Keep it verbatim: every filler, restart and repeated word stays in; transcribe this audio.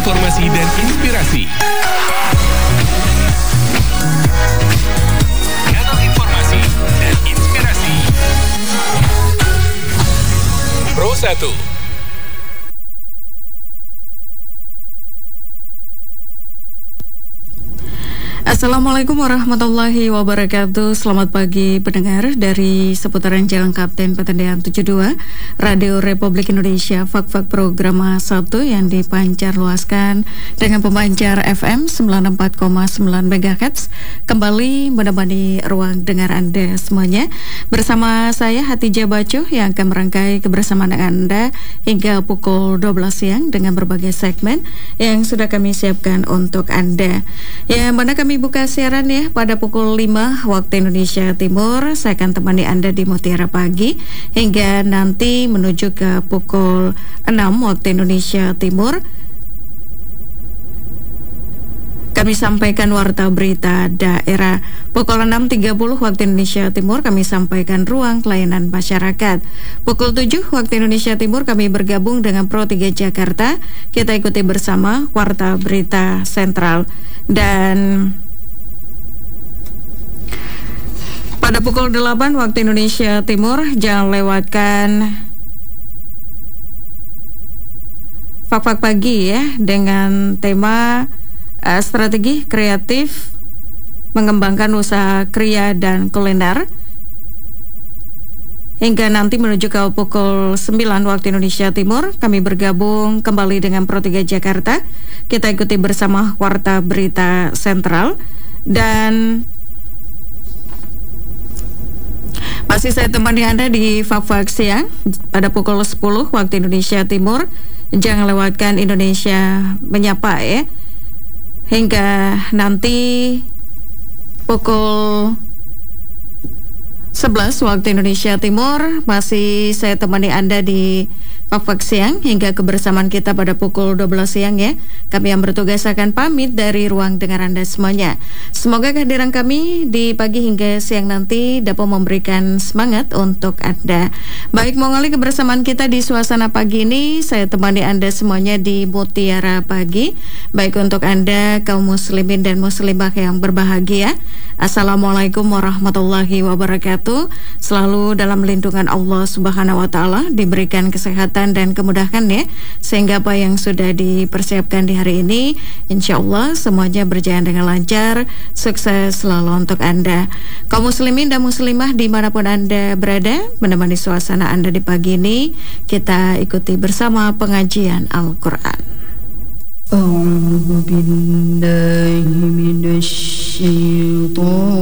informasi dan inspirasi. Kanal informasi dan inspirasi Pro satu. Assalamualaikum warahmatullahi wabarakatuh. Selamat pagi pendengar dari seputaran Jalan Kapten Petendean tujuh puluh dua Radio Republik Indonesia. Fak-fak program satu yang dipancar luaskan dengan pemancar F M sembilan puluh empat koma sembilan megahertz kembali menemani ruang dengar Anda semuanya. Bersama saya Hatijah Bacu yang akan merangkai kebersamaan Anda hingga pukul dua belas siang dengan berbagai segmen yang sudah kami siapkan untuk Anda. Yang mana kami buka siaran ya pada pukul lima waktu Indonesia Timur. Saya akan temani Anda di Mutiara Pagi hingga nanti menuju ke pukul enam waktu Indonesia Timur. Kami sampaikan warta berita daerah. Pukul enam tiga puluh waktu Indonesia Timur kami sampaikan ruang pelayanan masyarakat. Pukul tujuh waktu Indonesia Timur kami bergabung dengan Pro tiga Jakarta. Kita ikuti bersama warta berita sentral. Dan pada pukul delapan waktu Indonesia Timur jangan lewatkan Fak-Fak Pagi ya dengan tema Uh, strategi kreatif mengembangkan usaha kria dan kuliner hingga nanti menuju ke pukul sembilan waktu Indonesia Timur kami bergabung kembali dengan Pro tiga Jakarta. Kita ikuti bersama warta berita sentral dan masih saya temani Anda di Fak-Fak Siang pada pukul sepuluh waktu Indonesia Timur. Jangan lewatkan Indonesia Menyapa ya hingga nanti pukul sebelas waktu Indonesia Timur masih saya temani Anda di Fak-Fak Siang hingga kebersamaan kita pada pukul dua belas siang ya. Kami yang bertugas akan pamit dari ruang dengar Anda semuanya. Semoga kehadiran kami di pagi hingga siang nanti dapat memberikan semangat untuk Anda. Baik, mengawali kebersamaan kita di suasana pagi ini, saya temani Anda semuanya di Mutiara Pagi. Baik untuk Anda kaum muslimin dan muslimah yang berbahagia. Assalamualaikum warahmatullahi wabarakatuh. Selalu dalam lindungan Allah Subhanahu wa taala, diberikan kesehatan dan kemudahan ya, sehingga apa yang sudah dipersiapkan di hari ini insya Allah semuanya berjalan dengan lancar, sukses selalu untuk Anda. Kaum muslimin dan muslimah dimanapun Anda berada, menemani suasana Anda di pagi ini, kita ikuti bersama pengajian Al-Quran. A'udzu billahi minasy syaithanir